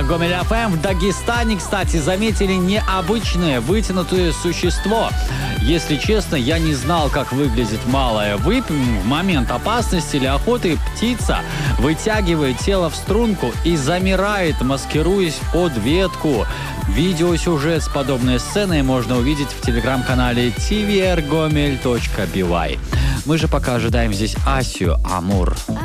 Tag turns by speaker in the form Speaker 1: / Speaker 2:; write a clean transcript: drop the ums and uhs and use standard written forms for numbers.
Speaker 1: Гомель ФМ. В Дагестане, кстати, заметили необычное вытянутое существо. Если честно, я не знал, как выглядит малая выпь. В момент опасности или охоты птица вытягивает тело в струнку и замирает, маскируясь под ветку. Видеосюжет с подобной сценой можно увидеть в телеграм-канале tvrgomel.by. Мы же пока ожидаем здесь Асию Амур.